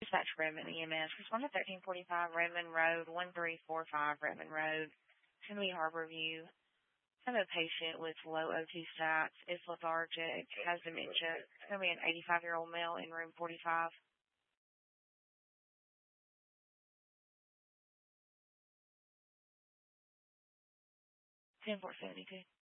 Dispatch Redmond EMS. Respond to 1345 Redmond Road, 1345 Redmond Road, Assembly Harborview. I have a patient with low O2 stats, is lethargic, has dementia. It's going to be an 85-year-old male in room 45. 10472.